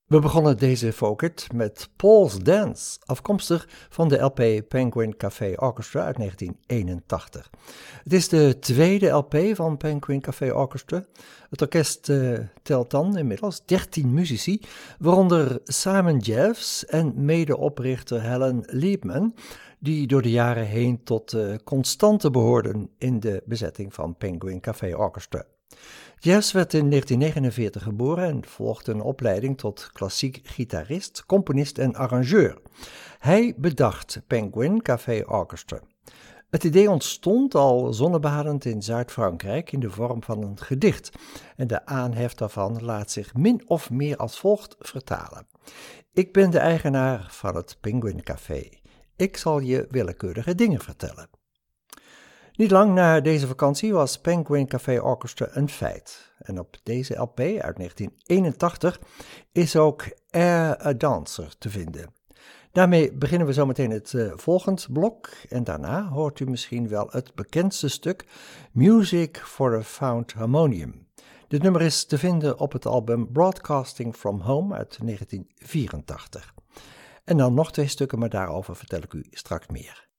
We begonnen deze Folk met Paul's Dance, afkomstig van de LP Penguin Café Orchestra uit 1981. Het is de tweede LP van Penguin Café Orchestra. Het orkest telt dan inmiddels 13 muzici, waaronder Simon Jeffs en medeoprichter Helen Liebman, die door de jaren heen tot de constante behoorden in de bezetting van Penguin Café Orchestra. Jeffs werd in 1949 geboren en volgde een opleiding tot klassiek gitarist, componist en arrangeur. Hij bedacht Penguin Café Orchestra. Het idee ontstond al zonnebadend in Zuid-Frankrijk in de vorm van een gedicht en de aanhef daarvan laat zich min of meer als volgt vertalen. Ik ben de eigenaar van het Penguin Café. Ik zal je willekeurige dingen vertellen. Niet lang na deze vakantie was Penguin Café Orchestra een feit. En op deze LP uit 1981 is ook Air a Dancer te vinden. Daarmee beginnen we zometeen het volgend blok en daarna hoort u misschien wel het bekendste stuk Music for a Found Harmonium. Dit nummer is te vinden op het album Broadcasting from Home uit 1984. En dan nog 2 stukken, maar daarover vertel ik u straks meer.